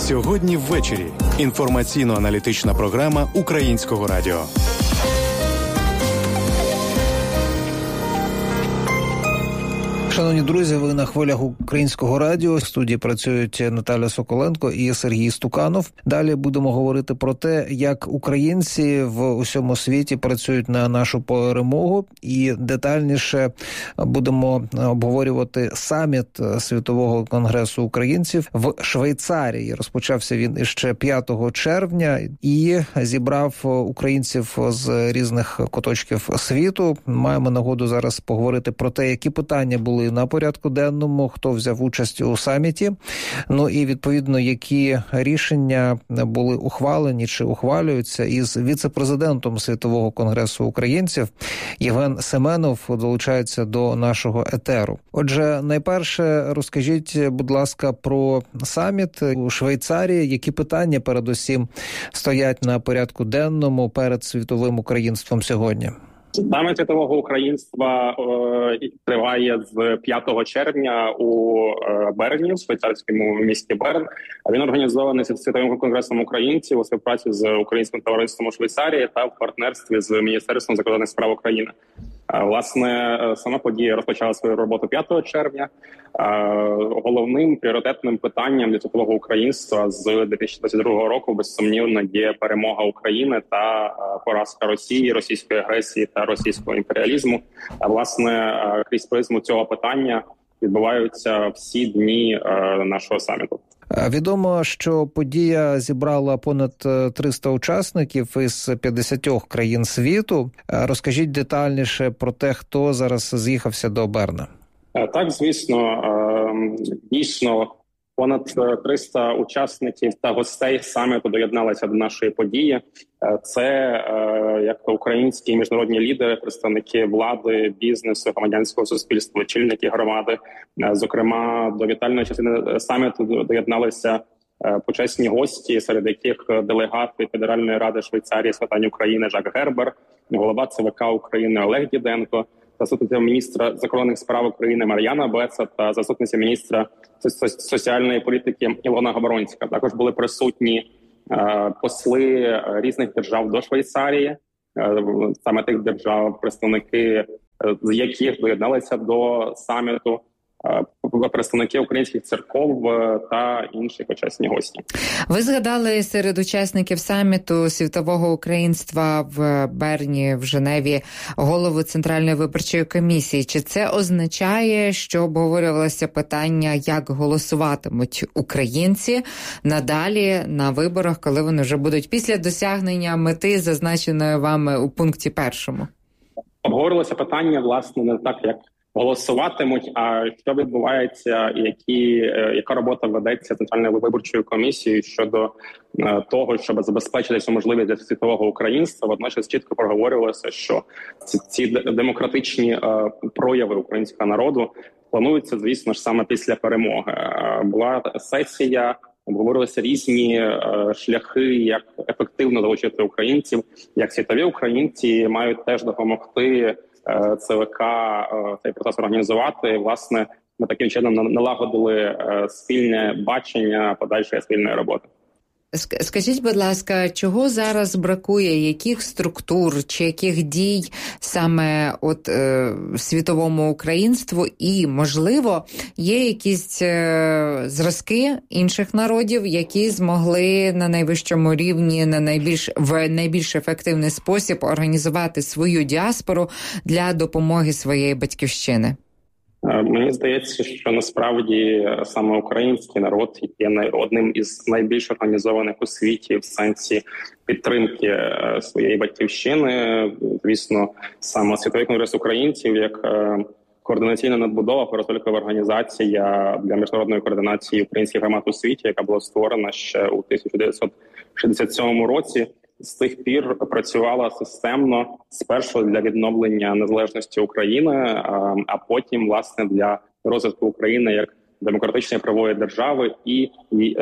Сьогодні ввечері. Інформаційно-аналітична програма Українського радіо. Шановні друзі, ви на хвилях Українського радіо. В студії працюють Наталя Соколенко і Сергій Стуканов. Далі будемо говорити про те, як українці в усьому світі працюють на нашу перемогу. І детальніше будемо обговорювати саміт Світового конгресу українців в Швейцарії. Розпочався він іще 5 червня і зібрав українців з різних куточків світу. Маємо нагоду зараз поговорити про те, які питання були на порядку денному, хто взяв участь у саміті, ну і, відповідно, які рішення були ухвалені чи ухвалюються. Із віце-президентом Світового конгресу українців Євген Семенов долучається до нашого етеру. Отже, найперше розкажіть, будь ласка, про саміт у Швейцарії, які питання передусім стоять на порядку денному перед світовим українством сьогодні? Саміт світового українства триває з 5 червня у Берні, в швейцарському місті Берн. Він організований Світовим конгресом українців у співпраці з Українським товариством у Швейцарії та в партнерстві з Міністерством закордонних справ України. Власне, сама подія розпочала свою роботу 5 червня. Головним пріоритетним питанням для світового українства з 2022 року, безсумнівно, є перемога України та поразка Росії, російської агресії та російського імперіалізму. А власне, крізь призму цього питання відбуваються всі дні нашого саміту. Відомо, що подія зібрала понад 300 учасників із 50 країн світу. Розкажіть детальніше про те, хто зараз з'їхався до Берна. Так, звісно, дійсно, понад 300 учасників та гостей саміту доєдналися до нашої події. Це як українські і міжнародні лідери, представники влади, бізнесу, громадянського суспільства, очільники громади. Зокрема, до вітальної частини саміту доєдналися почесні гості, серед яких делегати Федеральної ради Швейцарії з питань України Жак Гербер, голова ЦВК України Олег Діденко, заступниця міністра закордонних справ України Мар'яна Беца та заступниця міністра соціальної політики Ілона Габоронська. Також були присутні посли різних держав до Швейцарії, саме тих держав, представники з яких доєдналися до саміту, представники українських церков та інші почесні гості. Ви згадали серед учасників саміту світового українства в Берні, в Женеві, голову Центральної виборчої комісії. Чи це означає, що обговорювалося питання, як голосуватимуть українці надалі на виборах, коли вони вже будуть після досягнення мети, зазначеної вами у пункті 1? Обговорювалося питання, власне, не так, як голосуватимуть, а що відбувається і яка робота ведеться Центральною виборчою комісією щодо того, щоб забезпечити цю можливість для світового українства. Водночас чітко проговорювалося, що ці демократичні прояви українського народу плануються, звісно ж, саме після перемоги. Була сесія, обговорилися різні шляхи, як ефективно залучити українців, як світові українці мають теж допомогти ЦВК цей процес організувати. Власне, ми таким чином налагодили спільне бачення подальшої спільної роботи. Скажіть, будь ласка, чого зараз бракує, яких структур чи яких дій саме світовому українству, і, можливо, є якісь зразки інших народів, які змогли на найвищому рівні, в найбільш ефективний спосіб організувати свою діаспору для допомоги своєї батьківщини? Мені здається, що насправді саме український народ є одним із найбільш організованих у світі в сенсі підтримки своєї батьківщини. Звісно, саме Світовий конгрес українців як координаційна надбудова, порозтолікова організація для міжнародної координації українських громад у світі, яка була створена ще у 1967 році. З тих пір працювала системно, спершу для відновлення незалежності України, а потім, власне, для розвитку України як демократичної правової держави і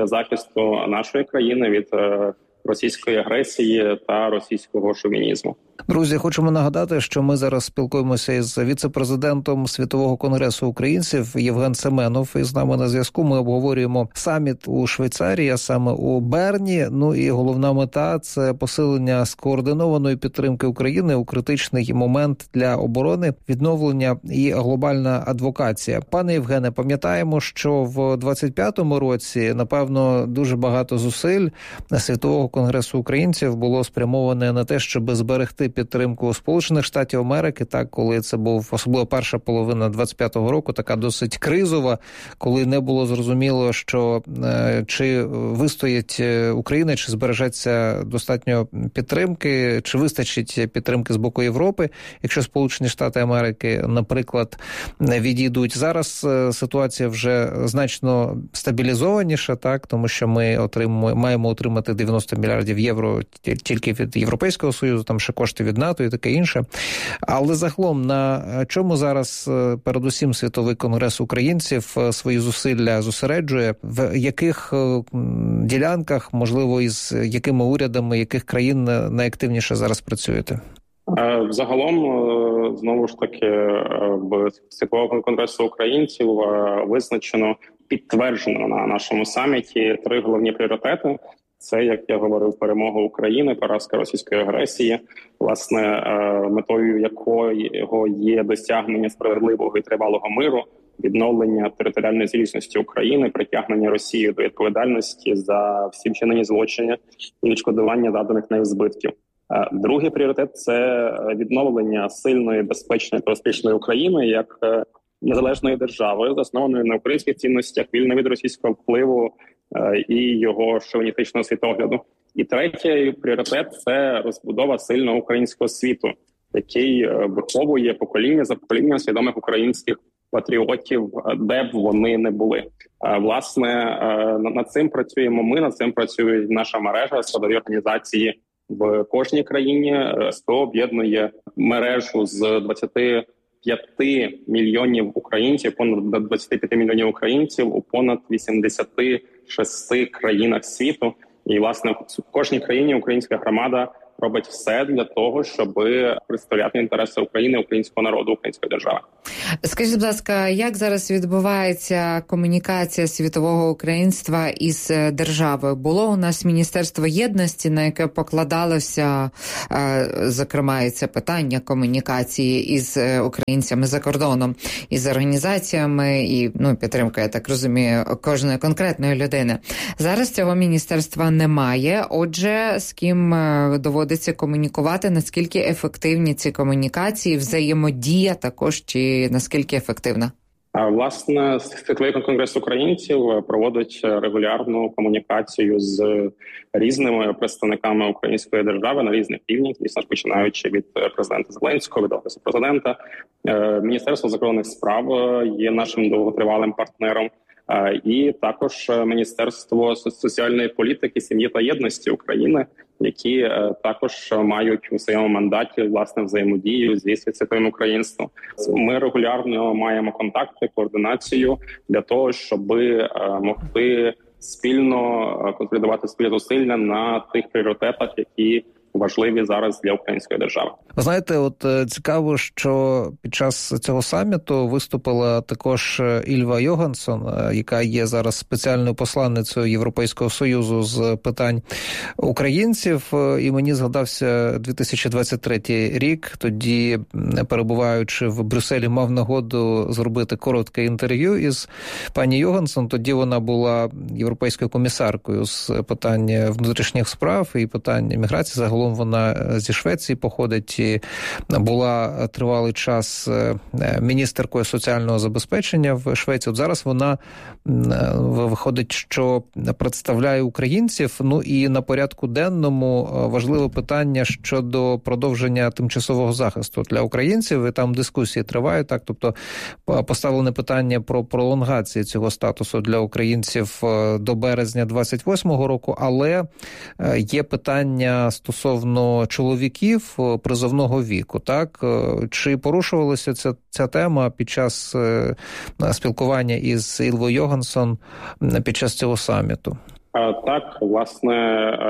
захисту нашої країни від російської агресії та російського шовінізму. Друзі, хочемо нагадати, що ми зараз спілкуємося із віце-президентом Світового конгресу українців Євген Семенов із нами на зв'язку. Ми обговорюємо саміт у Швейцарії, а саме у Берні. Ну і головна мета – це посилення скоординованої підтримки України у критичний момент для оборони, відновлення і глобальна адвокація. Пане Євгене, пам'ятаємо, що в 25-му році, напевно, дуже багато зусиль Світового конгресу українців було спрямоване на те, щоб зберегти підтримку Сполучених Штатів Америки, так, коли це був особливо перша половина 25-го року, така досить кризова, коли не було зрозуміло, що чи вистоїть Україна, чи збережеться достатньо підтримки, чи вистачить підтримки з боку Європи, якщо Сполучені Штати Америки, наприклад, відійдуть. Зараз ситуація вже значно стабілізованіша, так, тому що ми маємо отримати 90 мільярдів євро тільки від Європейського Союзу, там ще кошти від НАТО і таке інше. Але загалом, на чому зараз передусім Світовий конгрес українців свої зусилля зосереджує? В яких ділянках, можливо, із якими урядами, яких країн найактивніше зараз працюєте? Загалом, знову ж таки, в Світового конгресу українців визначено, підтверджено на нашому саміті 3 головні пріоритети. Це, як я говорив, перемога України, поразка російської агресії, власне, метою якого є досягнення справедливого і тривалого миру, відновлення територіальної цілісності України, притягнення Росії до відповідальності за всі вчинені злочини і відшкодування завданих нею збитків. Другий пріоритет – це відновлення сильної, безпечної та успішної України як незалежної держави, заснованої на українських цінностях, вільна від російського впливу і його шовіністичного світогляду. І третій пріоритет – це розбудова сильного українського світу, який виховує покоління за поколінням свідомих українських патріотів, де б вони не були. Власне, над цим працюємо ми, над цим працює наша мережа, складові організації в кожній країні. СПО об'єднує мережу з 25 мільйонів українців, понад 25 мільйонів українців у понад 86 країнах світу. І, власне, в кожній країні українська громада робить все для того, щоб представляти інтереси України, українського народу, української держави. Скажіть, будь ласка, як зараз відбувається комунікація світового українства із державою? Було у нас Міністерство єдності, на яке покладалося, зокрема, і це питання комунікації із українцями за кордоном, із організаціями і підтримка, я так розумію, кожної конкретної людини. Зараз цього міністерства немає. Отже, з ким доводиться комунікувати, наскільки ефективні ці комунікації, взаємодія також, чи наскільки ефективна? Власне, Світовий конгрес українців проводить регулярну комунікацію з різними представниками української держави на різних рівнях, звісно ж, починаючи від президента Зеленського, від офісу президента. Міністерство закордонних справ є нашим довготривалим партнером. І також Міністерство соціальної політики, сім'ї та єдності України, які також мають у своєму мандаті, власне, взаємодію зі світовим українством. Ми регулярно маємо контакти, координацію для того, щоб могли спільно консолідувати свої зусилля на тих пріоритетах, які важливі зараз для української держави. Ви знаєте, от цікаво, що під час цього саміту виступила також Ільва Йогансон, яка є зараз спеціальною посланницею Європейського Союзу з питань українців. І мені згадався 2023 рік. Тоді, перебуваючи в Брюсселі, мав нагоду зробити коротке інтерв'ю із пані Йогансон. Тоді вона була європейською комісаркою з питань внутрішніх справ і питань міграції. Загалом вона зі Швеції походить і була тривалий час міністеркою соціального забезпечення в Швеції. От зараз вона виходить, що представляє українців. Ну і на порядку денному важливе питання щодо продовження тимчасового захисту для українців. І там дискусії тривають, так, тобто поставлене питання про пролонгацію цього статусу для українців до березня 28-го року, але є питання стосовно чоловіків призовного віку, так? Чи порушувалася ця тема під час спілкування із Ільвою Йогансон під час цього саміту? Так, власне,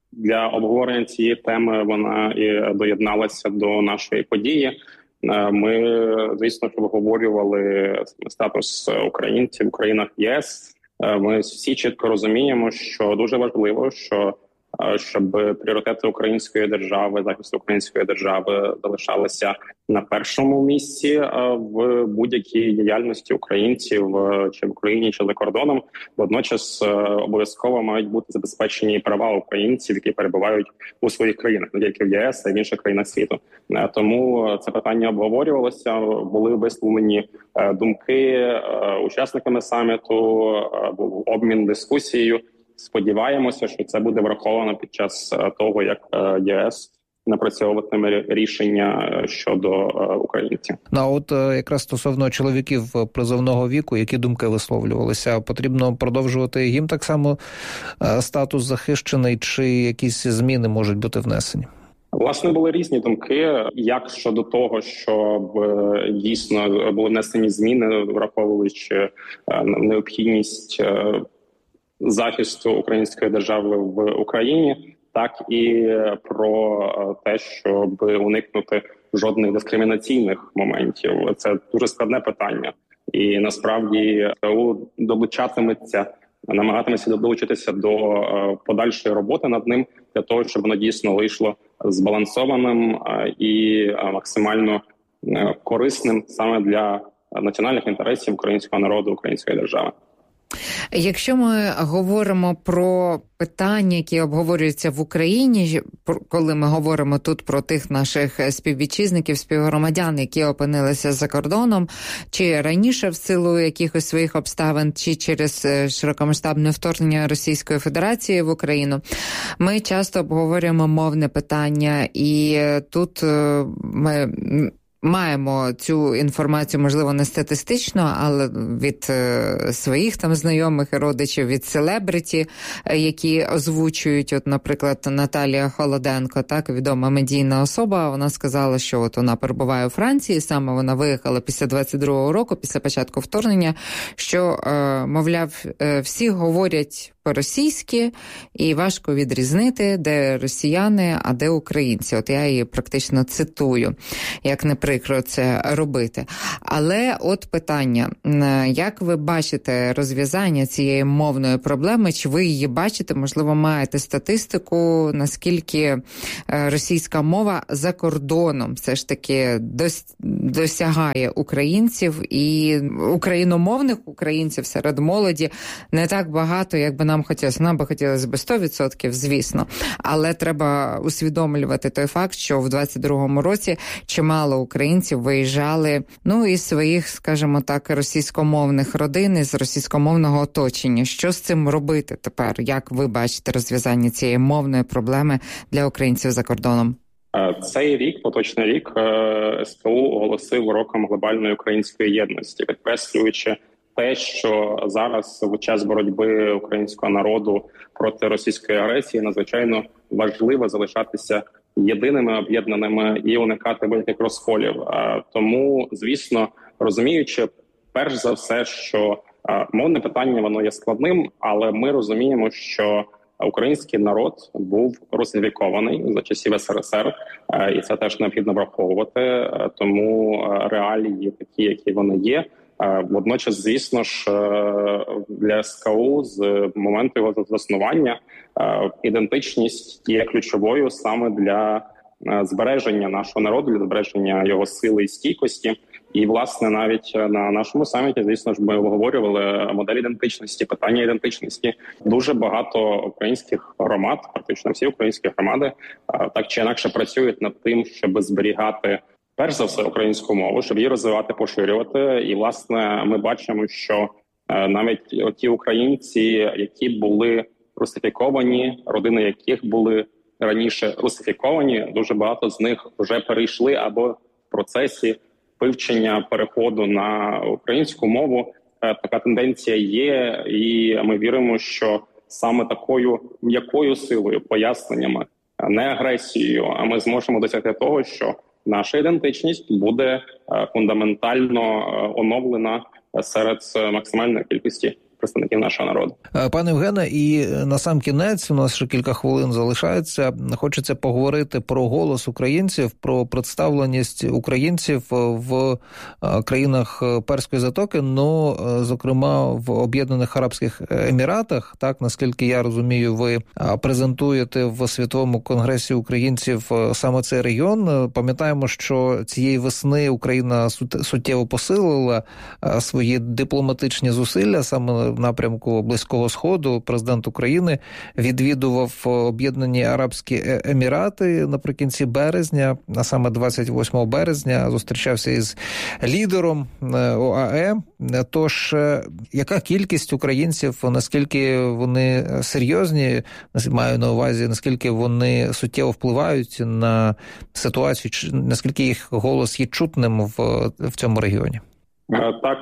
для обговорення цієї теми вона і доєдналася до нашої події. Ми, звісно, обговорювали статус українців в країнах ЄС. Ми всі чітко розуміємо, що дуже важливо, щоб пріоритети української держави, захист української держави залишалися на першому місці в будь-якій діяльності українців чи в Україні, чи за кордоном. Водночас обов'язково мають бути забезпечені права українців, які перебувають у своїх країнах, не тільки в єС, а й в інших країнах світу. Тому це питання обговорювалося, були висловлені думки учасниками саміту, був обмін дискусією. Сподіваємося, що це буде враховано під час того, як ЄС напрацьовуватиме рішення щодо українців. А от якраз стосовно чоловіків призовного віку, які думки висловлювалися, потрібно продовжувати їм так само статус захищений, чи якісь зміни можуть бути внесені? Власне, були різні думки, як щодо того, щоб дійсно були внесені зміни, враховуючи необхідність захисту української держави в Україні, так і про те, щоб уникнути жодних дискримінаційних моментів. Це дуже складне питання. І насправді СБУ намагатиметься долучитися до подальшої роботи над ним, для того, щоб воно дійсно вийшло збалансованим і максимально корисним саме для національних інтересів українського народу, української держави. Якщо ми говоримо про питання, які обговорюються в Україні, коли ми говоримо тут про тих наших співвітчизників, співгромадян, які опинилися за кордоном, чи раніше в силу якихось своїх обставин, чи через широкомасштабне вторгнення Російської Федерації в Україну, ми часто обговорюємо мовне питання, і тут ми маємо цю інформацію, можливо, не статистично, але від своїх там знайомих і родичів, від селебриті, які озвучують, от, наприклад, Наталія Холоденко, так, відома медійна особа, вона сказала, що от вона перебуває у Франції, саме вона виїхала після 22-го року, після початку вторгнення, що, мовляв, всі говорять по-російськи, і важко відрізнити, де росіяни, а де українці. От я її практично цитую, як не прикро це робити. Але от питання, як ви бачите розв'язання цієї мовної проблеми, чи ви її бачите, можливо, маєте статистику, наскільки російська мова за кордоном все ж таки досягає українців, і україномовних українців серед молоді не так багато, як би нам хотілося. Нам би хотілося б 100%, звісно, але треба усвідомлювати той факт, що в 22-му році чимало українців виїжджали, із своїх, скажімо так, російськомовних родин, із російськомовного оточення. Що з цим робити тепер? Як ви бачите розв'язання цієї мовної проблеми для українців за кордоном? Цей рік, поточний рік, СБУ оголосив роком глобальної української єдності, підкреслюючи те, що зараз в час боротьби українського народу проти російської агресії надзвичайно важливо залишатися єдиними, об'єднаними і уникати будь-яких розколів. Тому, звісно, розуміючи, перш за все, що мовне питання, воно є складним, але ми розуміємо, що український народ був русифікований за часів СРСР, і це теж необхідно враховувати, тому реалії такі, які вони є. Водночас, звісно ж, для СКУ з моменту його заснування ідентичність є ключовою саме для збереження нашого народу, для збереження його сили і стійкості. І, власне, навіть на нашому саміті, звісно ж, ми обговорювали модель ідентичності, питання ідентичності. Дуже багато українських громад, практично всі українські громади, так чи інакше працюють над тим, щоб зберігати перш за все українську мову, щоб її розвивати, поширювати. І, власне, ми бачимо, що навіть ті українці, які були русифіковані, родини яких були раніше русифіковані, дуже багато з них вже перейшли або в процесі вивчення переходу на українську мову. Така тенденція є, і ми віримо, що саме такою м'якою силою, поясненнями, не агресією, а ми зможемо досягти того, що наша ідентичність буде фундаментально оновлена серед максимальної кількості представників нашого народу. Пане Євгене, і на сам кінець, у нас ще кілька хвилин залишається, хочеться поговорити про голос українців, про представленість українців в країнах Перської затоки, но, зокрема, в Об'єднаних Арабських Еміратах. Так, наскільки я розумію, ви презентуєте в Світовому конгресі українців саме цей регіон. Пам'ятаємо, що цієї весни Україна суттєво посилила свої дипломатичні зусилля саме в напрямку Близького Сходу. Президент України відвідував Об'єднані Арабські Емірати наприкінці березня, а саме 28 березня зустрічався із лідером ОАЕ. Тож, яка кількість українців, наскільки вони серйозні, маю на увазі, наскільки вони суттєво впливають на ситуацію, наскільки їх голос є чутним в цьому регіоні? Так,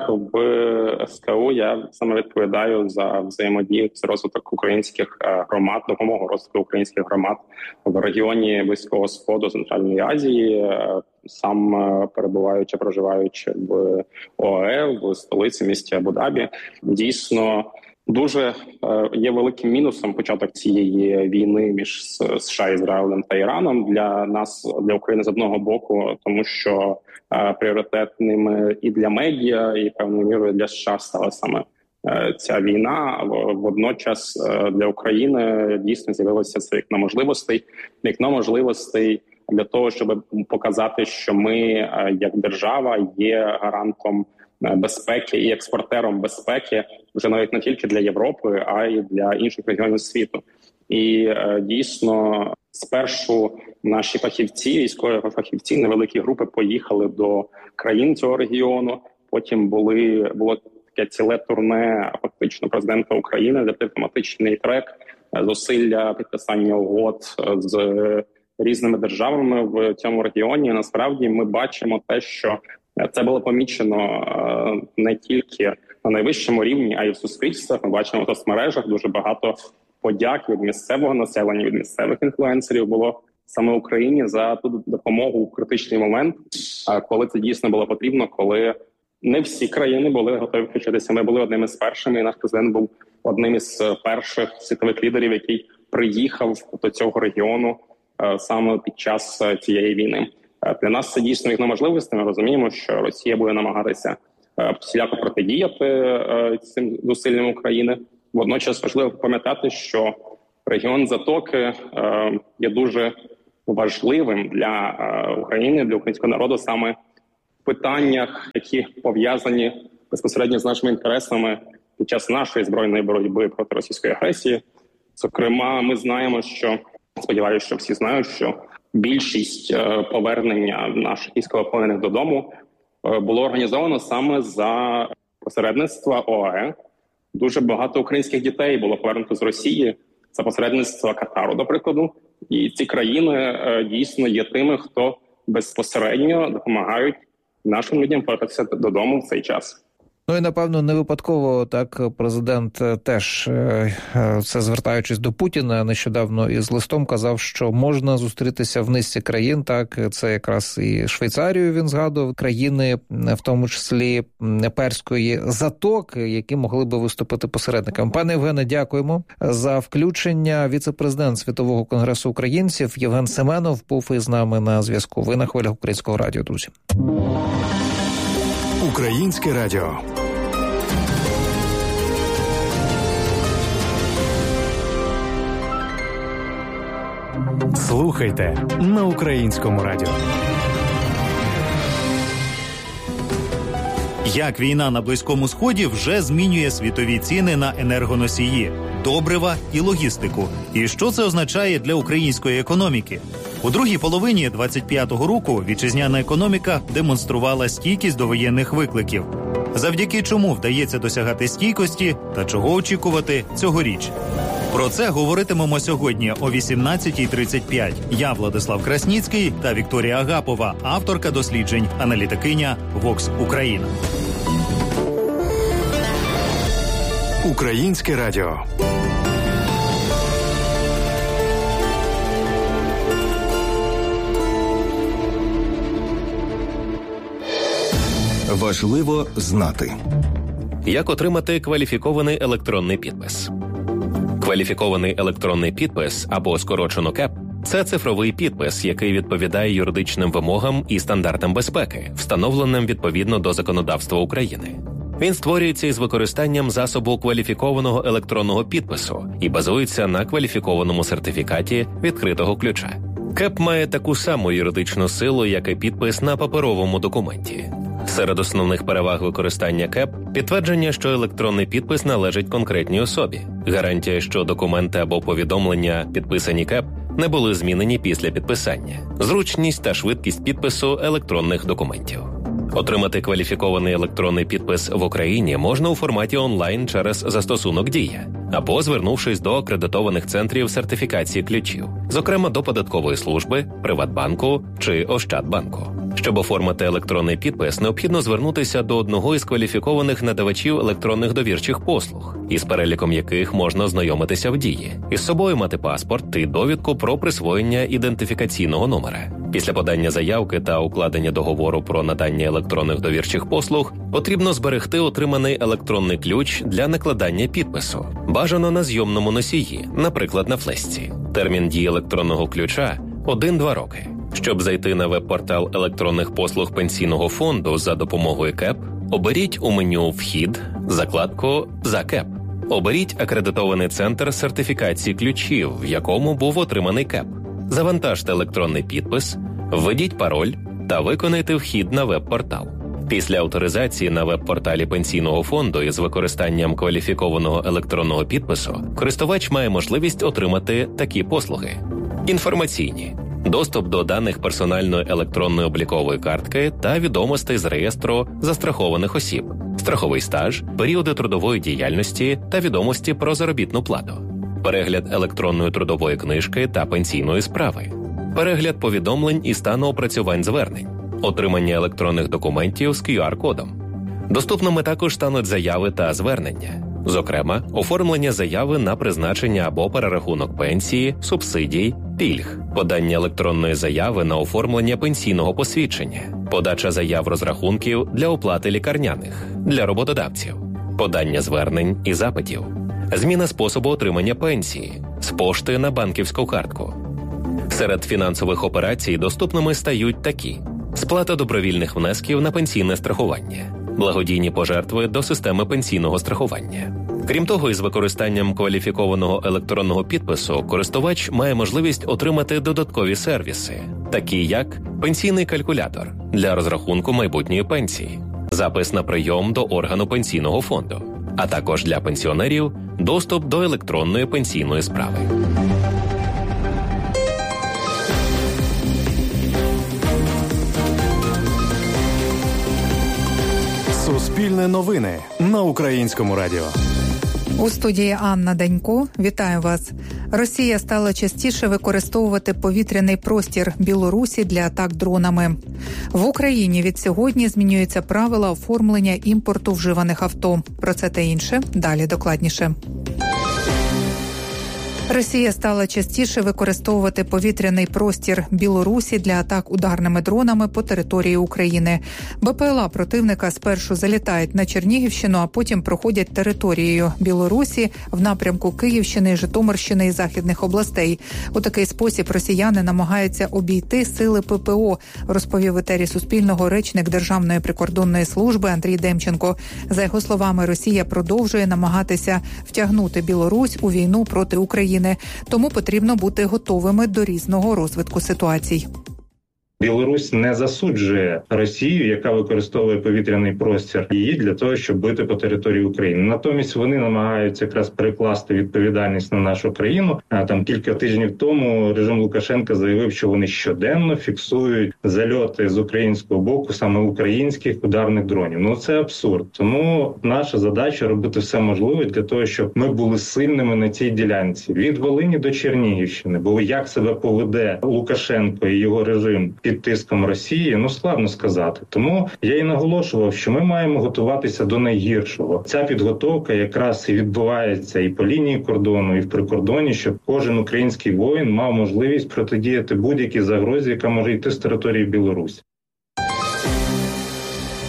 в СКУ я саме відповідаю за взаємодію з розвиток українських громад, допомогу розвитку українських громад в регіоні Близького Сходу, Центральної Азії, сам перебуваючи, проживаючи в ОАЕ, в столиці, місті Абу-Дабі. Дійсно, дуже є великим мінусом початок цієї війни між США, Ізраїлем та Іраном для нас, для України з одного боку, тому що пріоритетними і для медіа, і певною мірою для США стала саме ця війна. Водночас для України дійсно з'явилося це вікно можливостей для того, щоб показати, що ми, як держава, є гарантом безпеки і експортером безпеки вже навіть не тільки для Європи, а й для інших регіонів світу. І дійсно, спершу наші фахівці, військові фахівці, невеликі групи поїхали до країн цього регіону. Потім було таке ціле турне фактично президента України, де дипломатичний трек, зусилля підписання угод з різними державами в цьому регіоні. Насправді ми бачимо те, що це було помічено не тільки на найвищому рівні, а й в суспільствах. Ми бачимо в соцмережах дуже багато подяк від місцевого населення, від місцевих інфлюенсерів було саме Україні за ту допомогу в критичний момент, коли це дійсно було потрібно, коли не всі країни були готові включитися. Ми були одними з першими, і наш президент був одним із перших світових лідерів, який приїхав до цього регіону саме під час цієї війни. Для нас це дійсно вікно можливостей. Ми розуміємо, що Росія буде намагатися всіляко протидіяти цим зусиллям України. Водночас важливо пам'ятати, що регіон Затоки є дуже важливим для України, для українського народу саме в питаннях, які пов'язані безпосередньо з нашими інтересами під час нашої збройної боротьби проти російської агресії. Зокрема, ми знаємо, що, сподіваюся, що всі знають, що більшість повернення наших військовополонених додому було організовано саме за посередництва ОАЕ. Дуже багато українських дітей було повернуто з Росії за посередництва Катару, до прикладу. І ці країни дійсно є тими, хто безпосередньо допомагають нашим людям повертатися додому в цей час. Ну і, напевно, не випадково так президент теж, це звертаючись до Путіна, нещодавно із листом казав, що можна зустрітися в низці країн, так, це якраз і Швейцарію він згадував, країни, в тому числі Перської затоки, які могли би виступити посередниками. Пане Євгене, дякуємо за включення. Віце-президент Світового конгресу українців Євген Семенов був із нами на зв'язку. Ви на хвилях Українського радіо, друзі. Українське радіо. Слухайте на Українському радіо. Як війна на Близькому Сході вже змінює світові ціни на енергоносії, добрива і логістику. І що це означає для української економіки? У другій половині 25-го року вітчизняна економіка демонструвала стійкість до воєнних викликів. Завдяки чому вдається досягати стійкості та чого очікувати цьогоріч? Про це говоритимемо сьогодні о 18:35. Я, Владислав Красніцький, та Вікторія Агапова, авторка досліджень, аналітикиня Vox Україна. Українське радіо. Важливо знати. Як отримати кваліфікований електронний підпис? Кваліфікований електронний підпис, або скорочено КЕП, це цифровий підпис, який відповідає юридичним вимогам і стандартам безпеки, встановленим відповідно до законодавства України. Він створюється із використанням засобу кваліфікованого електронного підпису і базується на кваліфікованому сертифікаті відкритого ключа. КЕП має таку саму юридичну силу, як і підпис на паперовому документі. Серед основних переваг використання КЕП – підтвердження, що електронний підпис належить конкретній особі, гарантія, що документи або повідомлення, підписані КЕП, не були змінені після підписання, зручність та швидкість підпису електронних документів. Отримати кваліфікований електронний підпис в Україні можна у форматі онлайн через застосунок «Дія» або звернувшись до акредитованих центрів сертифікації ключів, зокрема до податкової служби, Приватбанку чи Ощадбанку. Щоб оформити електронний підпис, необхідно звернутися до одного із кваліфікованих надавачів електронних довірчих послуг, із переліком яких можна ознайомитися в «Дії», із собою мати паспорт і довідку про присвоєння ідентифікаційного номера. Після подання заявки та укладення договору про надання електронних довірчих послуг потрібно зберегти отриманий електронний ключ для накладання підпису, бажано на зйомному носії, наприклад, на флешці. Термін дії електронного ключа – 1-2 роки. Щоб зайти на веб-портал електронних послуг Пенсійного фонду за допомогою КЕП, оберіть у меню «Вхід» закладку «За КЕП». Оберіть акредитований центр сертифікації ключів, в якому був отриманий КЕП. Завантажте електронний підпис, введіть пароль та виконайте вхід на веб-портал. Після авторизації на веб-порталі Пенсійного фонду із використанням кваліфікованого електронного підпису користувач має можливість отримати такі послуги: інформаційні – доступ до даних персональної електронної облікової картки та відомостей з реєстру застрахованих осіб, страховий стаж, періоди трудової діяльності та відомості про заробітну плату, перегляд електронної трудової книжки та пенсійної справи, перегляд повідомлень і стану опрацювань звернень, отримання електронних документів з QR-кодом. Доступними також стануть заяви та звернення, зокрема, оформлення заяви на призначення або перерахунок пенсії, субсидій, пільг, подання електронної заяви на оформлення пенсійного посвідчення, подача заяв розрахунків для оплати лікарняних, для роботодавців, подання звернень і запитів, зміна способу отримання пенсії, з пошти на банківську картку. Серед фінансових операцій доступними стають такі: сплата добровільних внесків на пенсійне страхування, благодійні пожертви до системи пенсійного страхування. Крім того, із використанням кваліфікованого електронного підпису користувач має можливість отримати додаткові сервіси, такі як пенсійний калькулятор для розрахунку майбутньої пенсії, запис на прийом до органу Пенсійного фонду, а також для пенсіонерів доступ до електронної пенсійної справи. Суспільне новини на Українському радіо. У студії Анна Данько. Вітаю вас. Росія стала частіше використовувати повітряний простір Білорусі для атак дронами. В Україні від сьогодні змінюються правила оформлення імпорту вживаних авто. Про це та інше далі докладніше. Росія стала частіше використовувати повітряний простір Білорусі для атак ударними дронами по території України. БПЛА противника спершу залітають на Чернігівщину, а потім проходять територією Білорусі в напрямку Київщини, Житомирщини і Західних областей. У такий спосіб росіяни намагаються обійти сили ППО, розповів в етері Суспільного речник Державної прикордонної служби Андрій Демченко. За його словами, Росія продовжує намагатися втягнути Білорусь у війну проти України. Тому потрібно бути готовими до різного розвитку ситуацій. Білорусь не засуджує Росію, яка використовує повітряний простір її для того, щоб бити по території України. Натомість вони намагаються якраз перекласти відповідальність на нашу країну. А там кілька тижнів тому режим Лукашенка заявив, що вони щоденно фіксують зальоти з українського боку саме українських ударних дронів. Ну це абсурд. Тому наша задача робити все можливе для того, щоб ми були сильними на цій ділянці від Волині до Чернігівщини. Бо як себе поведе Лукашенко і його режим під тиском Росії, ну складно сказати. Тому я і наголошував, що ми маємо готуватися до найгіршого. Ця підготовка якраз і відбувається і по лінії кордону, і в прикордоні, щоб кожен український воїн мав можливість протидіяти будь-якій загрозі, яка може йти з території Білорусі.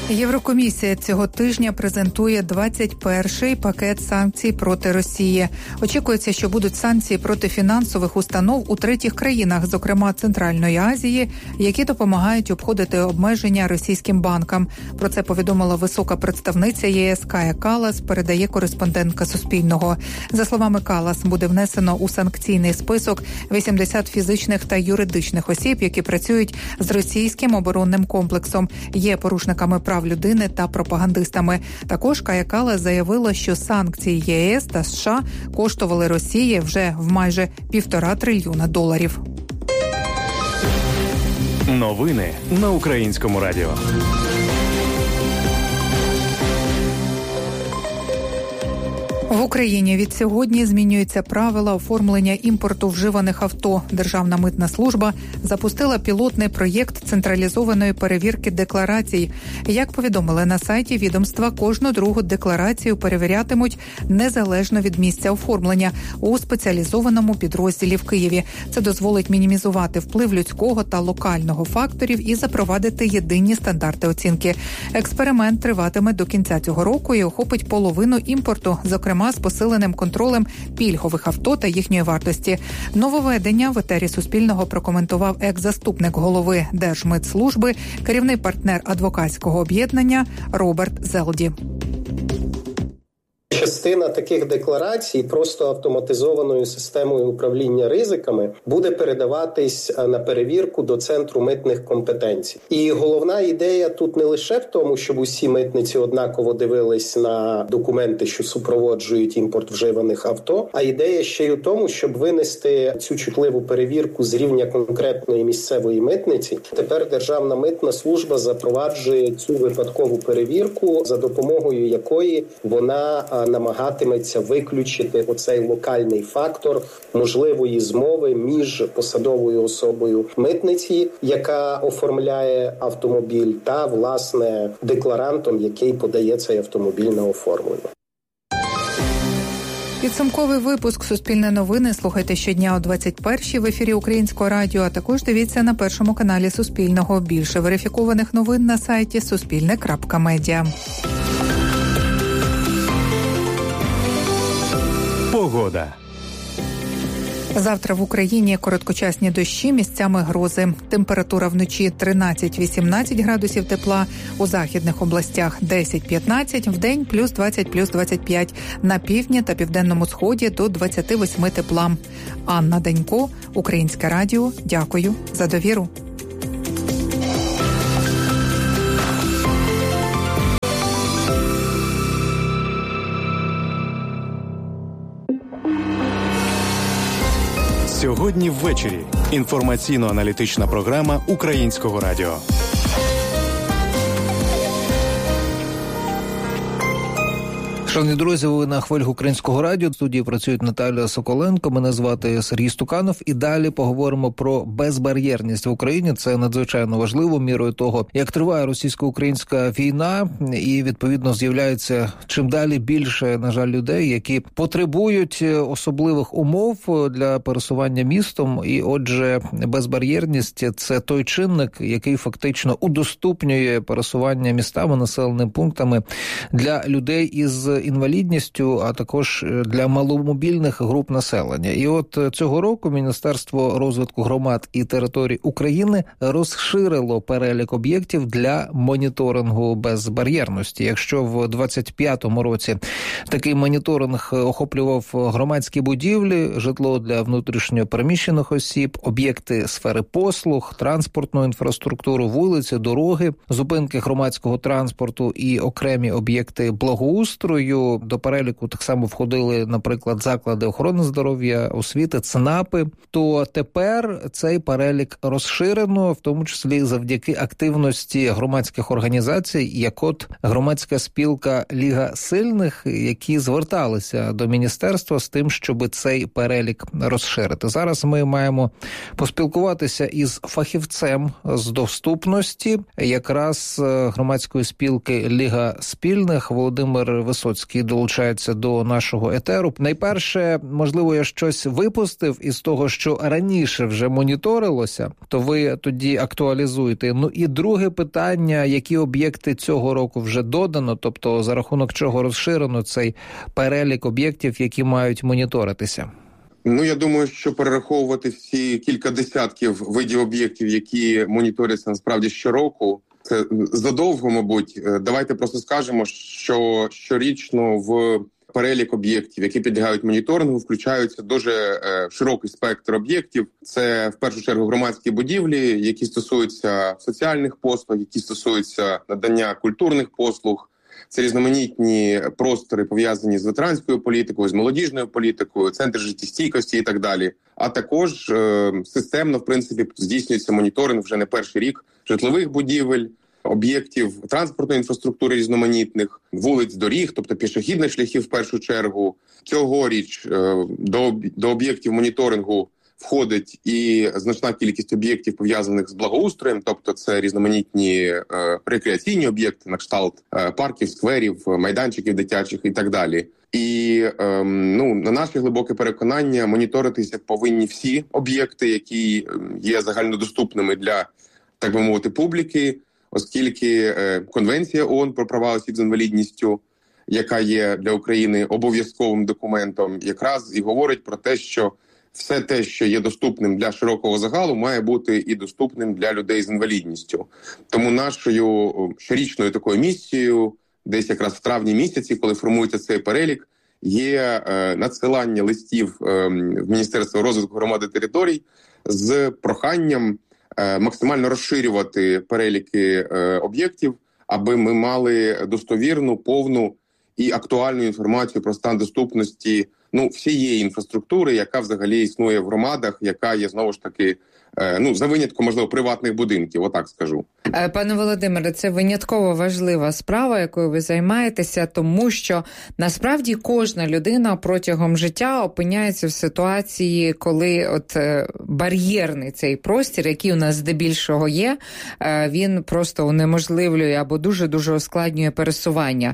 Єврокомісія цього тижня презентує 21-й пакет санкцій проти Росії. Очікується, що будуть санкції проти фінансових установ у третіх країнах, зокрема Центральної Азії, які допомагають обходити обмеження російським банкам. Про це повідомила висока представниця ЄС Кая Каллас, передає кореспондентка Суспільного. За словами Каллас, буде внесено у санкційний список 80 фізичних та юридичних осіб, які працюють з російським оборонним комплексом, є порушниками прав людини та пропагандистами. Також Кая Каллас заявила, що санкції ЄС та США коштували Росії вже в майже $1,5 трильйона. Новини на Українському радіо. В Україні від сьогодні змінюються правила оформлення імпорту вживаних авто. Державна митна служба запустила пілотний проєкт централізованої перевірки декларацій. Як повідомили на сайті відомства, кожну другу декларацію перевірятимуть незалежно від місця оформлення у спеціалізованому підрозділі в Києві. Це дозволить мінімізувати вплив людського та локального факторів і запровадити єдині стандарти оцінки. Експеримент триватиме до кінця цього року і охопить половину імпорту, зокрема з посиленим контролем пільгових авто та їхньої вартості. Нововведення в етері Суспільного прокоментував екс-заступник голови Держмитслужби, керівний партнер адвокатського об'єднання Роберт Зелді. Частина таких декларацій просто автоматизованою системою управління ризиками буде передаватись на перевірку до Центру митних компетенцій. І головна ідея тут не лише в тому, щоб усі митниці однаково дивились на документи, що супроводжують імпорт вживаних авто, а ідея ще й у тому, щоб винести цю чутливу перевірку з рівня конкретної місцевої митниці. Тепер Державна митна служба запроваджує цю випадкову перевірку, за допомогою якої вона намагатиметься виключити оцей локальний фактор можливої змови між посадовою особою митниці, яка оформляє автомобіль, та, власне, декларантом, який подає цей автомобіль на оформлення. Підсумковий випуск «Суспільне новини» слухайте щодня о 21-й в ефірі Українського радіо, а також дивіться на першому каналі Суспільного. Більше верифікованих новин на сайті suspilne.media. Погода. Завтра в Україні короткочасні дощі, місцями грози. Температура вночі 13-18 градусів тепла, у західних областях 10-15, вдень плюс 20, плюс 25, на півдні та південному сході до 28 тепла. Анна Данько, Українське радіо, дякую за довіру. Сьогодні ввечері. Інформаційно-аналітична програма Українського радіо. Шановні друзі, ви на хвилях Українського радіо. В студії працюють Наталя Соколенко, мене звати Сергій Стуканов. І далі поговоримо про безбар'єрність в Україні. Це надзвичайно важливо мірою того, як триває російсько-українська війна. І, відповідно, з'являється чим далі більше, на жаль, людей, які потребують особливих умов для пересування містом. І, отже, безбар'єрність – це той чинник, який фактично удоступнює пересування містами, населеними пунктами для людей із інвалідністю, а також для маломобільних груп населення. І от цього року Міністерство розвитку громад і територій України розширило перелік об'єктів для моніторингу безбар'єрності. Якщо в 25-му році такий моніторинг охоплював громадські будівлі, житло для внутрішньо переміщених осіб, об'єкти сфери послуг, транспортну інфраструктуру, вулиці, дороги, зупинки громадського транспорту і окремі об'єкти благоустрою, до переліку так само входили, наприклад, заклади охорони здоров'я, освіти, ЦНАПи, то тепер цей перелік розширено, в тому числі завдяки активності громадських організацій, як от громадська спілка «Ліга сильних», які зверталися до міністерства з тим, щоб цей перелік розширити. Зараз ми маємо поспілкуватися із фахівцем з доступності, якраз громадської спілки «Ліга спільних» Володимир Висоцький Висоцький долучається до нашого етеру. Найперше, можливо, я щось випустив із того, що раніше вже моніторилося, то ви тоді актуалізуєте. Ну і друге питання, які об'єкти цього року вже додано, тобто за рахунок чого розширено цей перелік об'єктів, які мають моніторитися? Ну, я думаю, що перераховувати всі кілька десятків видів об'єктів, які моніторяться насправді щороку, це задовго, мабуть. Давайте просто скажемо, що щорічно в перелік об'єктів, які підлягають моніторингу, включаються дуже широкий спектр об'єктів. Це, в першу чергу, громадські будівлі, які стосуються соціальних послуг, які стосуються надання культурних послуг. Це різноманітні простори, пов'язані з ветеранською політикою, з молодіжною політикою, центр життєстійкості і так далі. А також системно, в принципі, здійснюється моніторинг вже не перший рік житлових будівель, об'єктів транспортної інфраструктури різноманітних, вулиць, доріг, тобто пішохідних шляхів в першу чергу. Цьогоріч до об'єктів моніторингу входить і значна кількість об'єктів, пов'язаних з благоустроєм, тобто це різноманітні рекреаційні об'єкти, на кшталт парків, скверів, майданчиків дитячих і так далі. І на наше глибоке переконання, моніторитися повинні всі об'єкти, які є загальнодоступними для, так би мовити, публіки, оскільки Конвенція ООН про права осіб з інвалідністю, яка є для України обов'язковим документом, якраз і говорить про те, що все те, що є доступним для широкого загалу, має бути і доступним для людей з інвалідністю. Тому нашою щорічною такою місією, десь якраз в травні місяці, коли формується цей перелік, є надсилання листів в Міністерство розвитку громад і територій з проханням максимально розширювати переліки об'єктів, аби ми мали достовірну, повну і актуальну інформацію про стан доступності всієї інфраструктури, яка взагалі існує в громадах, яка є, знову ж таки, за винятком, можливо, приватних будинків, отак скажу. Пане Володимире, це винятково важлива справа, якою ви займаєтеся, тому що насправді кожна людина протягом життя опиняється в ситуації, коли бар'єрний цей простір, який у нас здебільшого є, він просто унеможливлює або дуже-дуже ускладнює пересування.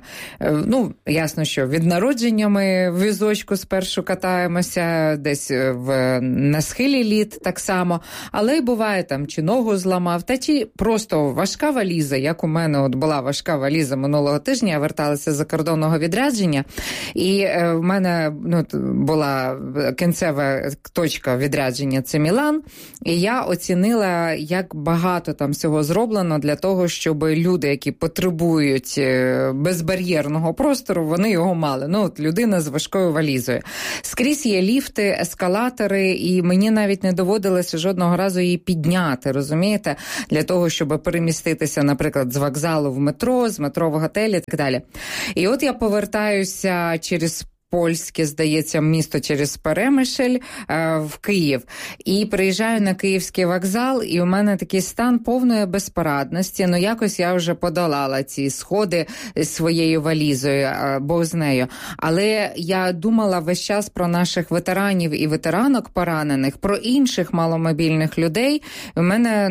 Ясно, що від народження ми в візочку спершу катаємося, десь на схилі літ так само, але й буває там, чи ногу зламав, та чи просто важка валіза, як у мене була важка валіза минулого тижня, я верталася з закордонного відрядження, і в мене була кінцева точка відрядження, це Мілан, і я оцінила, як багато там всього зроблено для того, щоб люди, які потребують безбар'єрного простору, вони його мали. Людина з важкою валізою. Скрізь є ліфти, ескалатори, і мені навіть не доводилося жодного разу її підняти, розумієте? Для того, щоб переміститися, наприклад, з вокзалу в метро, з метро в готель і так далі. І от я повертаюся через польське, здається, місто через Перемишль в Київ. І приїжджаю на Київський вокзал, і у мене такий стан повної безпорадності. Якось я вже подолала ці сходи своєю валізою, Бог з нею. Але я думала весь час про наших ветеранів і ветеранок поранених, про інших маломобільних людей. У мене,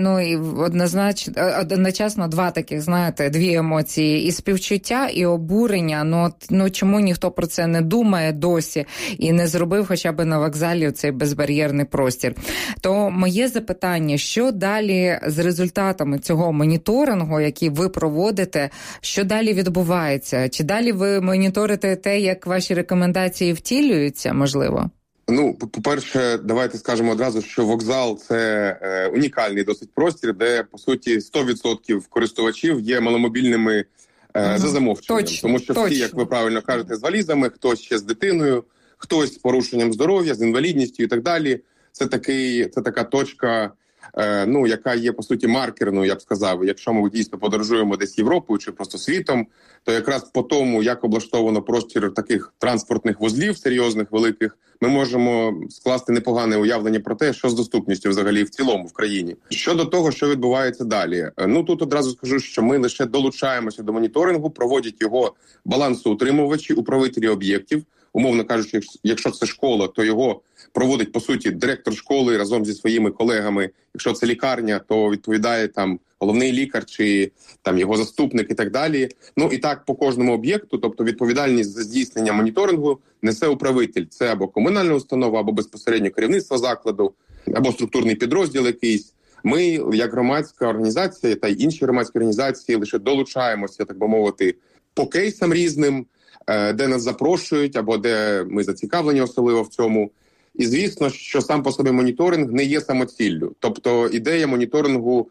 одночасно два таких, дві емоції. І співчуття, і обурення. Чому ніхто про це не думає досі і не зробив хоча б на вокзалі цей безбар'єрний простір. То моє запитання, що далі з результатами цього моніторингу, який ви проводите, що далі відбувається? Чи далі ви моніторите те, як ваші рекомендації втілюються, можливо? По-перше, давайте скажемо одразу, що вокзал – це унікальний досить простір, де, по суті, 100% користувачів є маломобільними за замовченням. Тому що всі, як ви правильно кажете, з валізами, хтось ще з дитиною, хтось з порушенням здоров'я, з інвалідністю і так далі. Це така точка, яка є, по суті, маркерною, я б сказав. Якщо ми дійсно подорожуємо десь Європою чи просто світом, то якраз по тому, як облаштовано простір таких транспортних вузлів серйозних, великих, ми можемо скласти непогане уявлення про те, що з доступністю взагалі в цілому в країні. Щодо того, що відбувається далі. Тут одразу скажу, що ми лише долучаємося до моніторингу, проводять його балансоутримувачі, управителі об'єктів. умовно кажучи, якщо це школа, то його проводить, по суті, директор школи разом зі своїми колегами. Якщо це лікарня, то відповідає там головний лікар чи там його заступник і так далі. Ну і так по кожному об'єкту, тобто відповідальність за здійснення моніторингу несе управитель. Це або комунальна установа, або безпосередньо керівництво закладу, або структурний підрозділ якийсь. Ми, як громадська організація та й інші громадські організації, лише долучаємося, так би мовити, по кейсам різним, де нас запрошують, або де ми зацікавлені особливо в цьому. І звісно, що сам по собі моніторинг не є самоціллю. Тобто ідея моніторингу,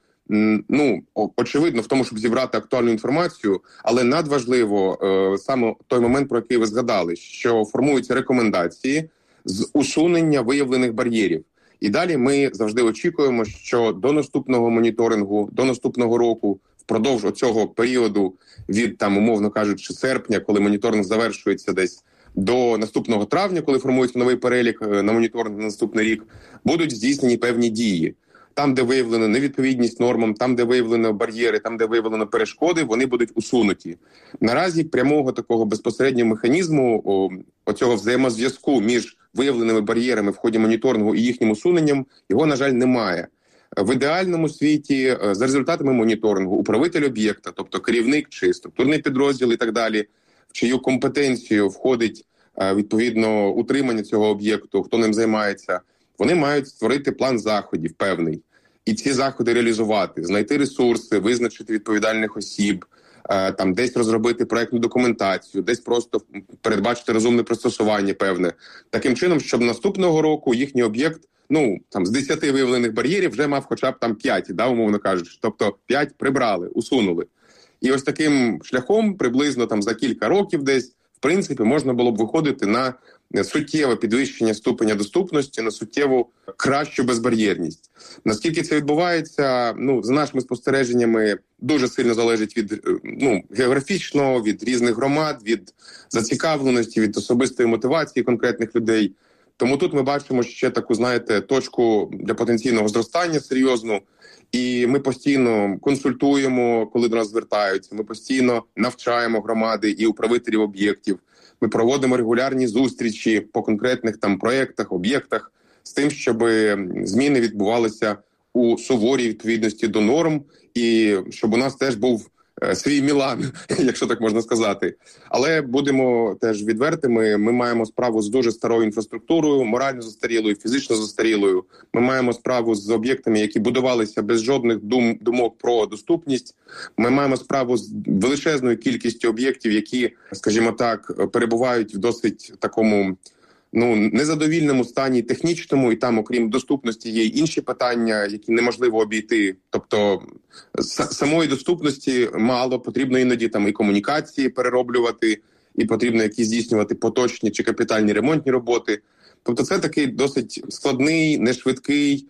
очевидно, в тому, щоб зібрати актуальну інформацію, але надважливо саме той момент, про який ви згадали, що формуються рекомендації з усунення виявлених бар'єрів. І далі ми завжди очікуємо, що до наступного моніторингу, до наступного року, впродовж цього періоду від, там, умовно кажучи, серпня, коли моніторинг завершується десь, до наступного травня, коли формується новий перелік на моніторинг на наступний рік, будуть здійснені певні дії. Там, де виявлено невідповідність нормам, там, де виявлено бар'єри, там, де виявлено перешкоди, вони будуть усунуті. Наразі прямого такого безпосереднього механізму, оцього взаємозв'язку між виявленими бар'єрами в ході моніторингу і їхнім усуненням, його, на жаль, немає. В ідеальному світі, за результатами моніторингу, управитель об'єкта, тобто керівник чи структурний підрозділ і так далі, в чию компетенцію входить, відповідно, утримання цього об'єкту, хто ним займається, вони мають створити план заходів певний. І ці заходи реалізувати, знайти ресурси, визначити відповідальних осіб, там десь розробити проєктну документацію, десь просто передбачити розумне пристосування певне. Таким чином, щоб наступного року їхній об'єкт, з 10 виявлених бар'єрів вже мав хоча б там 5, умовно кажучи. Тобто 5 прибрали, усунули. І ось таким шляхом, приблизно там за кілька років десь, в принципі, можна було б виходити на суттєве підвищення ступеня доступності, на суттєву кращу безбар'єрність. Наскільки це відбувається, за нашими спостереженнями, дуже сильно залежить від географічно, від різних громад, від зацікавленості, від особистої мотивації конкретних людей. Тому тут ми бачимо ще таку, точку для потенційного зростання серйозну. І ми постійно консультуємо, коли до нас звертаються. Ми постійно навчаємо громади і управителів об'єктів. Ми проводимо регулярні зустрічі по конкретних проєктах, об'єктах з тим, щоб зміни відбувалися у суворій відповідності до норм і щоб у нас теж був свій Мілан, якщо так можна сказати. Але будемо теж відвертими, ми маємо справу з дуже старою інфраструктурою, морально застарілою, фізично застарілою. Ми маємо справу з об'єктами, які будувалися без жодних думок про доступність. Ми маємо справу з величезною кількістю об'єктів, які, скажімо так, перебувають в досить такому незадовільному стані технічному, і там, окрім доступності, є й інші питання, які неможливо обійти. Тобто самої доступності мало, потрібно іноді і комунікації перероблювати, і потрібно якісь здійснювати поточні чи капітальні ремонтні роботи. Тобто це такий досить складний, нешвидкий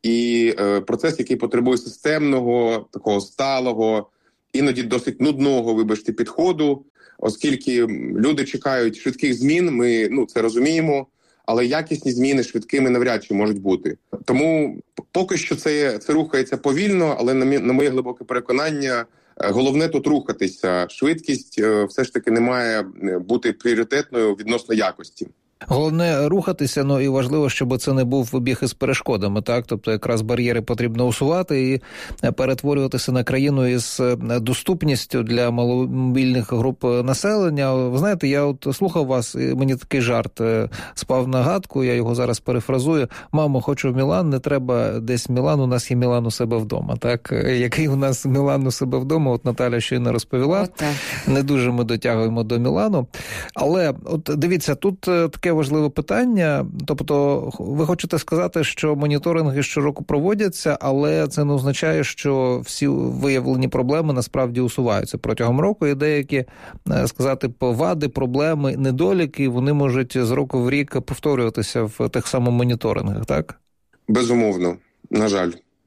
і процес, який потребує системного, такого сталого, іноді досить нудного, підходу. Оскільки люди чекають швидких змін, ми це розуміємо, але якісні зміни швидкими навряд чи можуть бути. Тому поки що це рухається повільно, але на моє глибоке переконання, головне тут рухатися. Швидкість все ж таки не має бути пріоритетною відносно якості. Головне рухатися, і важливо, щоб це не був біг із перешкодами, так? Тобто якраз бар'єри потрібно усувати і перетворюватися на країну із доступністю для маломобільних груп населення. Ви знаєте, я слухав вас, і мені такий жарт спав на гадку, я його зараз перефразую. Мамо, хочу в Мілан, не треба десь Мілан, у нас є Мілан у себе вдома, так? Який у нас Мілан у себе вдома, от Наталя щойно розповіла. Не дуже ми дотягуємо до Мілану. Але, дивіться, тут таке важливе питання. Тобто, ви хочете сказати, що моніторинги щороку проводяться, але це не означає, що всі виявлені проблеми насправді усуваються протягом року, і деякі, сказати, вади, проблеми, недоліки, вони можуть з року в рік повторюватися в тих самих моніторингах, так? Безумовно, на жаль.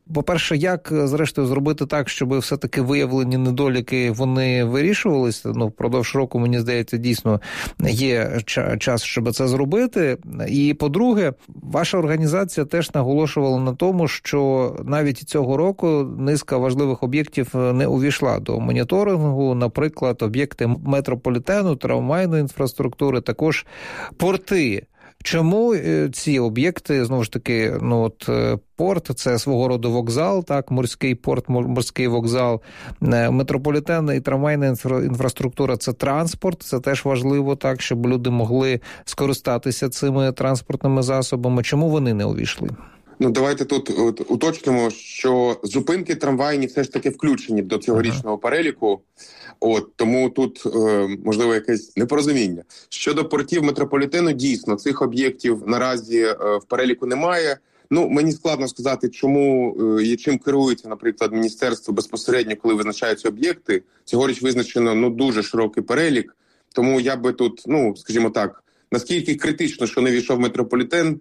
По-перше, як, зрештою, зробити так, щоб все-таки виявлені недоліки, вони вирішувалися? Впродовж року, мені здається, дійсно є час, щоб це зробити. І, по-друге, ваша організація теж наголошувала на тому, що навіть цього року низка важливих об'єктів не увійшла до моніторингу, наприклад, об'єкти метрополітену, трамвайної інфраструктури, також порти. Чому ці об'єкти, знову ж таки, порт – це свого роду вокзал, так, морський порт, морський вокзал, метрополітен і трамвайна інфраструктура – це транспорт, це теж важливо, так, щоб люди могли скористатися цими транспортними засобами. Чому вони не увійшли? Давайте тут уточнимо, що зупинки трамвайні все ж таки включені до цьогорічного переліку. Тому тут, можливо, якесь непорозуміння. Щодо портів метрополітену, дійсно, цих об'єктів наразі в переліку немає. Мені складно сказати, чому і чим керується, наприклад, міністерство безпосередньо, коли визначаються об'єкти. Цьогоріч визначено дуже широкий перелік. Тому я би тут, скажімо так, наскільки критично, що не війшов метрополітен,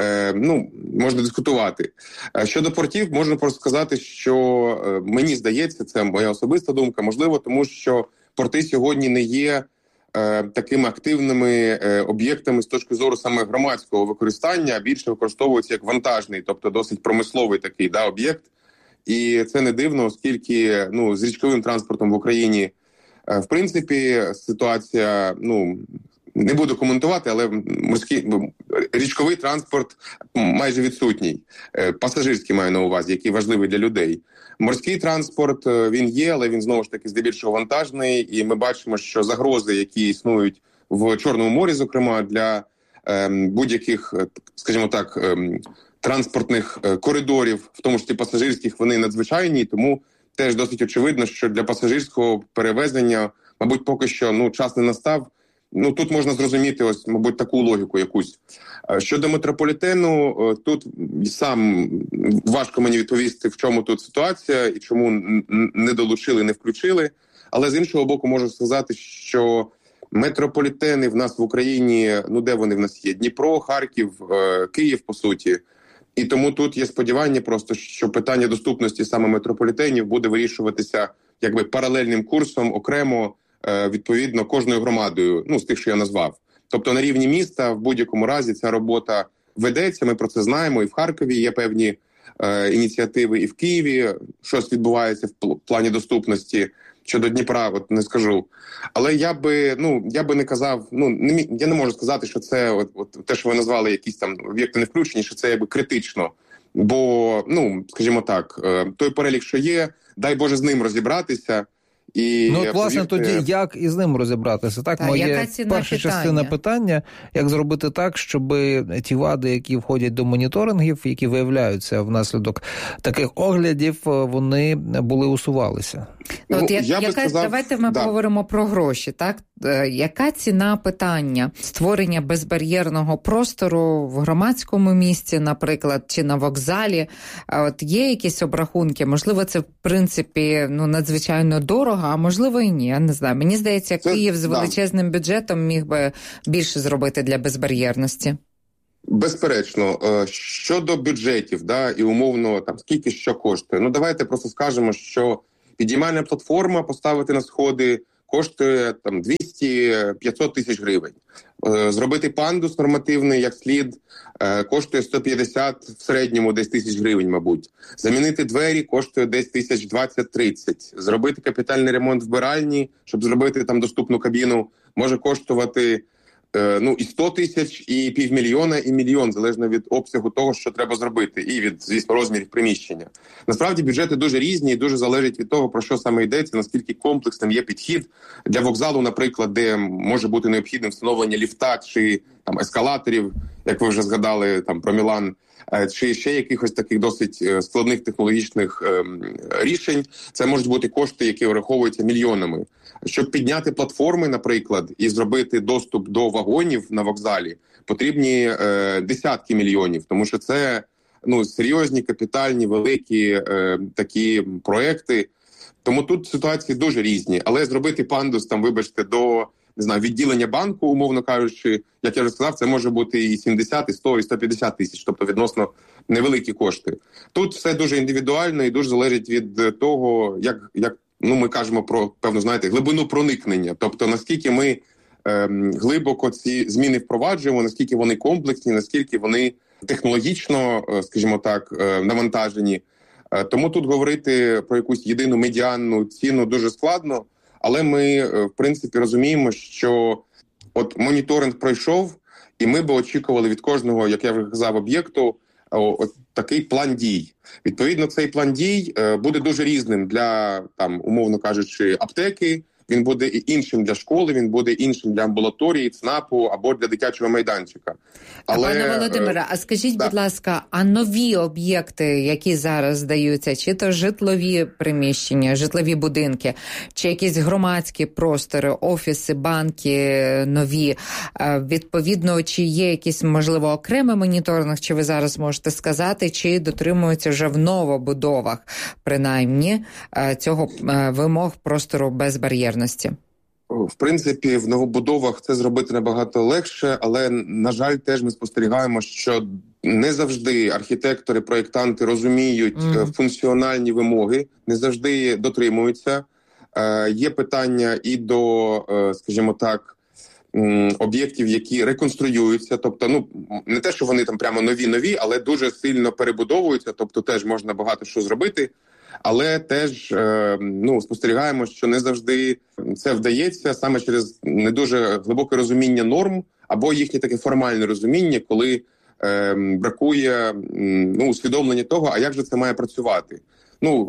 можна дискутувати. Щодо портів, можна просто сказати, що мені здається, це моя особиста думка, можливо, тому що порти сьогодні не є такими активними об'єктами з точки зору саме громадського використання, а більше використовуються як вантажний, тобто досить промисловий такий об'єкт. І це не дивно, оскільки з річковим транспортом в Україні, в принципі, ситуація, не буду коментувати, але річковий транспорт майже відсутній. Пасажирський маю на увазі, який важливий для людей. Морський транспорт, він є, але він знову ж таки здебільшого вантажний. І ми бачимо, що загрози, які існують в Чорному морі, зокрема, для будь-яких, скажімо так, транспортних коридорів, в тому числі пасажирських, вони надзвичайні. Тому теж досить очевидно, що для пасажирського перевезення, мабуть, поки що час не настав. Тут можна зрозуміти, мабуть, таку логіку якусь. Щодо метрополітену, тут сам важко мені відповісти, в чому тут ситуація і чому не долучили, не включили. Але з іншого боку можу сказати, що метрополітени в нас в Україні, де вони в нас є? Дніпро, Харків, Київ, по суті. І тому тут є сподівання просто, що питання доступності саме метрополітенів буде вирішуватися паралельним курсом, окремо, відповідно, кожною громадою, з тих, що я назвав. Тобто на рівні міста в будь-якому разі ця робота ведеться, ми про це знаємо, і в Харкові є певні ініціативи, і в Києві щось відбувається в плані доступності. Щодо Дніпра, не скажу. Але я би не казав, я не можу сказати, що це те, що ви назвали, якісь там об'єкти не включені, що це критично. Бо, скажімо так, той перелік, що є, дай Боже з ним розібратися. І власне, тоді як із ним розібратися? Так, моє перша частина питання, як зробити так, щоб ті вади, які входять до моніторингів, які виявляються внаслідок таких оглядів, вони усувалися. Давайте ми поговоримо про гроші, так? Яка ціна питання створення безбар'єрного простору в громадському місці, наприклад, чи на вокзалі? Є якісь обрахунки? Можливо, це, в принципі, надзвичайно дорого, а можливо і ні, я не знаю. Мені здається, Київ з величезним бюджетом міг би більше зробити для безбар'єрності. Безперечно. Щодо бюджетів, і умовно, скільки що коштує. Давайте просто скажемо, що підіймальна платформа поставити на сходи коштує 200-500 тисяч гривень. Зробити пандус нормативний як слід коштує 150 в середньому десь тисяч гривень, мабуть. Замінити двері коштує десь тисяч 20-30. Зробити капітальний ремонт вбиральні, щоб зробити там доступну кабіну, може коштувати і 100 тисяч, і 500 000, і 1 мільйон, залежно від обсягу того, що треба зробити, і від, звісно, розмірів приміщення. Насправді бюджети дуже різні і дуже залежать від того, про що саме йдеться, наскільки комплексним є підхід. Для вокзалу, наприклад, де може бути необхідним встановлення ліфта чи ескалаторів, як ви вже згадали про Мілан, чи ще якихось таких досить складних технологічних рішень, це можуть бути кошти, які враховуються мільйонами. Щоб підняти платформи, наприклад, і зробити доступ до вагонів на вокзалі, потрібні десятки мільйонів, тому що це серйозні, капітальні, великі такі проекти. Тому тут ситуації дуже різні. Але зробити пандус, вибачте, до не знаю, відділення банку, умовно кажучи, як я вже сказав, це може бути і 70, і 100, і 150 тисяч, тобто відносно невеликі кошти. Тут все дуже індивідуально і дуже залежить від того, як ми кажемо про певну, знаєте, глибину проникнення, тобто наскільки ми глибоко ці зміни впроваджуємо, наскільки вони комплексні, наскільки вони технологічно, скажімо так, навантажені. Тому тут говорити про якусь єдину медіанну ціну дуже складно, але ми, в принципі, розуміємо, що от моніторинг пройшов, і ми би очікували від кожного, як я вже казав, об'єкту, от такий план дій. Відповідно, цей план дій буде дуже різним для, там, умовно кажучи, аптеки, він буде і іншим для школи, він буде іншим для амбулаторії, ЦНАПу або для дитячого майданчика. Пане Володимире, а скажіть, будь ласка, а нові об'єкти, які зараз здаються, чи то житлові приміщення, житлові будинки, чи якісь громадські простори, офіси, банки нові, відповідно, чи є якийсь, можливо, окремий моніторинг, чи ви зараз можете сказати, чи дотримуються вже в новобудовах, принаймні, цього вимог простору безбар'єрності? В принципі, в новобудовах це зробити набагато легше, але, на жаль, теж ми спостерігаємо, що не завжди архітектори, проєктанти розуміють функціональні вимоги, не завжди дотримуються. Є питання і до, скажімо так, об'єктів, які реконструюються, тобто, не те, що вони там прямо нові, але дуже сильно перебудовуються, тобто теж можна багато що зробити. Але теж спостерігаємо, що не завжди це вдається саме через не дуже глибоке розуміння норм або їхнє таке формальне розуміння, коли бракує усвідомлення того, а як же це має працювати.